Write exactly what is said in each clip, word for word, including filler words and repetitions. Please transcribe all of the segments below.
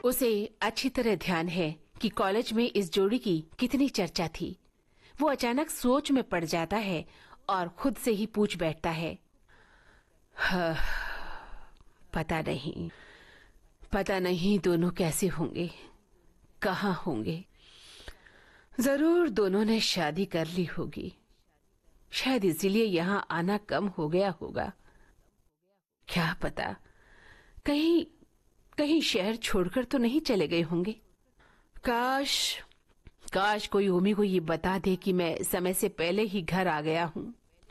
उसे अच्छी तरह ध्यान है कि कॉलेज में इस जोड़ी की कितनी चर्चा थी। वो अचानक सोच में पड़ जाता है और खुद से ही पूछ बैठता है, हाँ, पता नहीं पता नहीं दोनों कैसे होंगे, कहाँ होंगे। जरूर दोनों ने शादी कर ली होगी, शायद इसीलिए यहाँ आना कम हो गया होगा। क्या पता कहीं कहीं शहर छोड़कर तो नहीं चले गए होंगे। काश काश कोई ओमी को ये बता दे कि मैं समय से पहले ही घर आ गया हूं।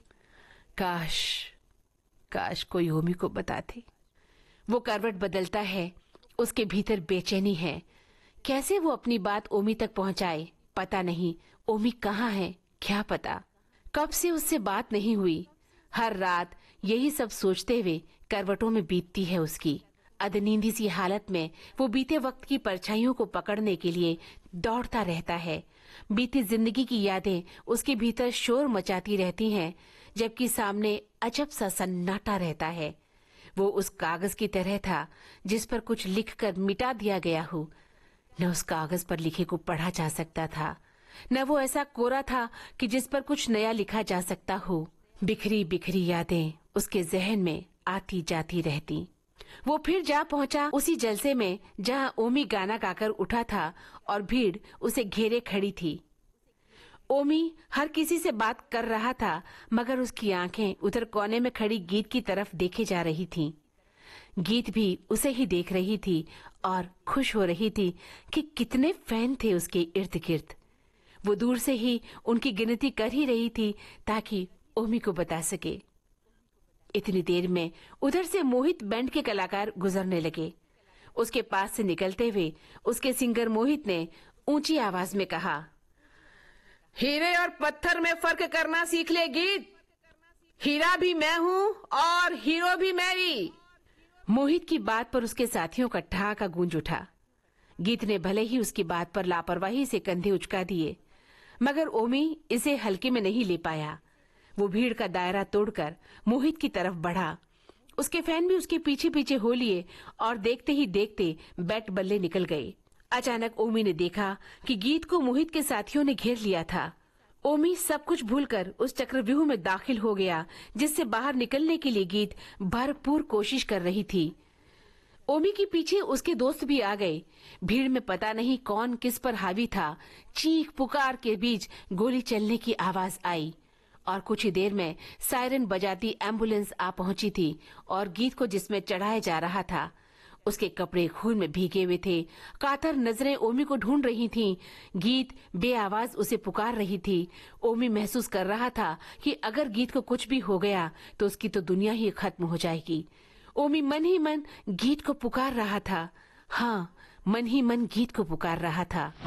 काश काश कोई ओमी को बता दे। वो करवट बदलता है, उसके भीतर बेचैनी है। कैसे वो अपनी बात ओमी तक पहुंचाए, पता नहीं ओमी कहाँ है, क्या पता कब से उससे बात नहीं हुई। हर रात यही सब सोचते हुए करवटों में बीतती है उसकी। अधनींदी सी हालत में वो बीते वक्त की परछाइयों को पकड़ने के लिए दौड़ता रहता है। बीती जिंदगी की यादें उसके भीतर शोर मचाती रहती हैं, जबकि सामने अजब सा सन्नाटा रहता है। वो उस कागज की तरह था जिस पर कुछ लिखकर मिटा दिया गया हो। न उस कागज पर लिखे को पढ़ा जा सकता था, न वो ऐसा कोरा था कि जिस पर कुछ नया लिखा जा सकता हो। बिखरी बिखरी यादें उसके जहन में आती जाती रहती। वो फिर जा पहुंचा उसी जलसे में जहां ओमी गाना गाकर उठा था और भीड़ उसे घेरे खड़ी थी। ओमी हर किसी से बात कर रहा था, मगर उसकी आंखें उधर कोने में खड़ी गीत की तरफ देखे जा रही थीं। गीत भी उसे ही देख रही थी और खुश हो रही थी कि कितने फैन थे उसके इर्द गिर्द। वो दूर से ही उनकी गिनती कर ही रही थी ताकि ओमी को बता सके। इतनी देर में उधर से मोहित बैंड के कलाकार गुजरने लगे। उसके पास से निकलते हुए उसके सिंगर मोहित ने ऊंची आवाज में कहा, हीरे और पत्थर में फर्क करना सीख ले गीत। हीरा भी मैं हूँ और हीरो भी मैं ही। मोहित की बात पर उसके साथियों का ठहाका गूंज उठा। गीत ने भले ही उसकी बात पर लापरवाही से कंधे उचका दिए, मगर ओमी इसे हल्के में नहीं ले पाया। वो भीड़ का दायरा तोड़कर मोहित की तरफ बढ़ा। उसके फैन भी उसके पीछे पीछे हो लिए और देखते ही देखते बैट बल्ले निकल गए। अचानक ओमी ने देखा कि गीत को मोहित के साथियों ने घेर लिया था। ओमी सब कुछ भूलकर उस चक्रव्यूह में दाखिल हो गया जिससे बाहर निकलने के लिए गीत भरपूर कोशिश कर रही थी। ओमी के पीछे उसके दोस्त भी आ गए। भीड़ में पता नहीं कौन किस पर हावी था। चीख पुकार के बीच गोली चलने की आवाज आई और कुछ ही देर में सायरन बजाती एम्बुलेंस आ पहुंची थी और गीत को जिसमें चढ़ाया जा रहा था उसके कपड़े खून में भीगे हुए थे। कातर नजरें ओमी को ढूंढ रही थीं। गीत बेआवाज उसे पुकार रही थी। ओमी महसूस कर रहा था कि अगर गीत को कुछ भी हो गया तो उसकी तो दुनिया ही खत्म हो जाएगी। ओमी मन ही मन गीत को पुकार रहा था। हाँ, मन ही मन गीत को पुकार रहा था।